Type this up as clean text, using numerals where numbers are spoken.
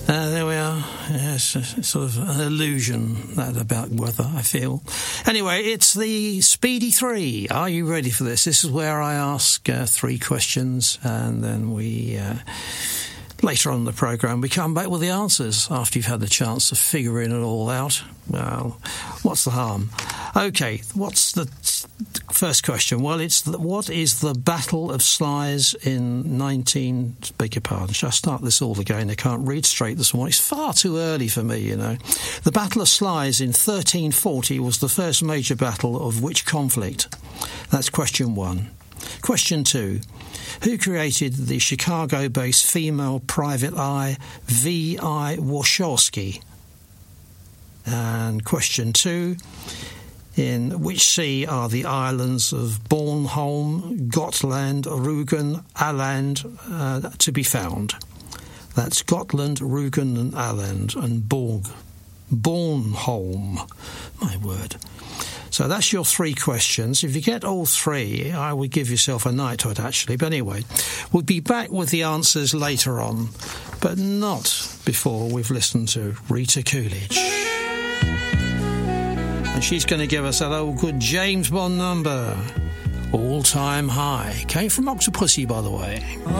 There we are. Yes, sort of an illusion that about weather, I feel. Anyway, it's the Speedy 3. Are you ready for this? This is where I ask 3 questions, and then we... later on in the programme, we come back with the answers after you've had the chance of figuring it all out. Well, what's the harm? OK, what's the first question? Well, it's what is the Battle of Sluys in beg your pardon, shall I start this all again? I can't read straight this morning. It's far too early for me, you know. The Battle of Sluys in 1340 was the first major battle of which conflict? That's question 1. Question 2. Who created the Chicago-based female private eye V.I. Warshawski? And question 2. In which sea are the islands of Bornholm, Gotland, Rügen, Åland to be found? That's Gotland, Rügen and Åland and Bornholm. My word. So that's your 3 questions. If you get all 3, I would give yourself a knighthood, actually. But anyway, we'll be back with the answers later on, but not before we've listened to Rita Coolidge. And she's going to give us that old good James Bond number, All Time High. Came from Octopussy, by the way.